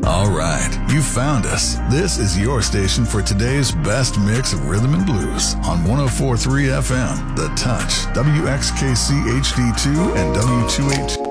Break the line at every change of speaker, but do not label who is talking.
All right, you found us. This is your station for today's best mix of rhythm and blues on 104.3 FM, The Touch, WXKC HD2 and W2H.